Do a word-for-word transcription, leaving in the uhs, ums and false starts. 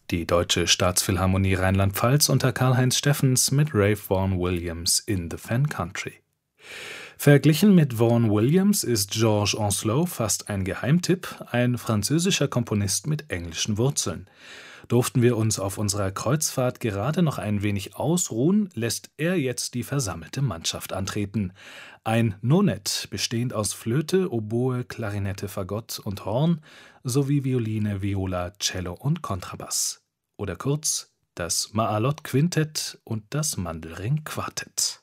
Die Deutsche Staatsphilharmonie Rheinland-Pfalz unter Karlheinz Steffens mit Ralph Vaughan Williams in The Fen Country. Verglichen mit Vaughan Williams ist Georges Ancelot fast ein Geheimtipp, ein französischer Komponist mit englischen Wurzeln. Durften wir uns auf unserer Kreuzfahrt gerade noch ein wenig ausruhen, lässt er jetzt die versammelte Mannschaft antreten. Ein Nonet, bestehend aus Flöte, Oboe, Klarinette, Fagott und Horn, sowie Violine, Viola, Cello und Kontrabass. Oder kurz das Maalot-Quintett und das Mandelring-Quartett.